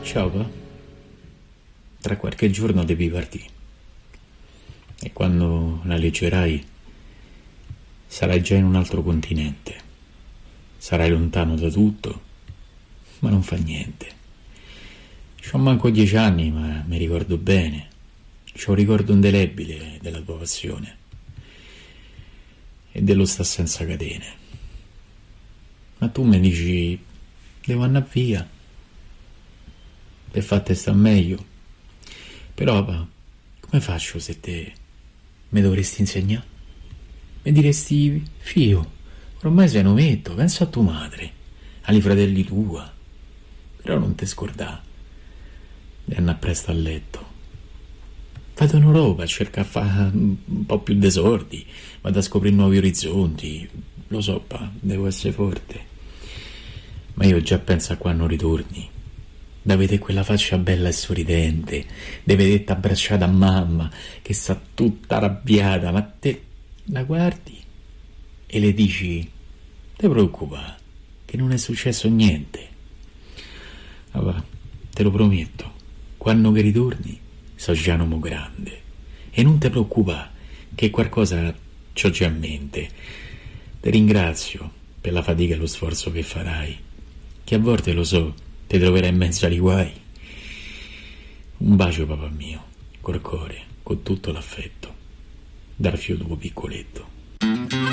Ciao pa, tra qualche giorno devi partire e quando la leggerai sarai già in un altro continente, sarai lontano da tutto, ma non fa niente. C'ho manco 10 anni, ma mi ricordo bene, c'ho un ricordo indelebile della tua passione e dello sta senza catene. Ma tu mi dici, devo andare via per farti sta meglio. Però, pa, come faccio se te mi dovresti insegnare? Mi diresti, figlio, ormai sei un ometto, pensa a tua madre, ai fratelli tua. Però non te scordà di andare presto a letto. Vado in Europa a cercare a fare un po' più desordi, vado a scoprire nuovi orizzonti. Lo so, pa, devo essere forte. Ma io già penso a quando ritorni. Da vedere quella faccia bella e sorridente, di vederti abbracciata a mamma, che sta tutta arrabbiata, ma te la guardi e le dici, te preoccupa, che non è successo niente. Va, te lo prometto, quando che ritorni, so già un uomo grande. E non te preoccupa, che qualcosa c'ho già in mente. Ti ringrazio per la fatica e lo sforzo che farai, che a volte, lo so, ti troverai in mezzo ai guai. Un bacio, papà mio, col cuore, con tutto l'affetto, dal figlio tuo piccoletto.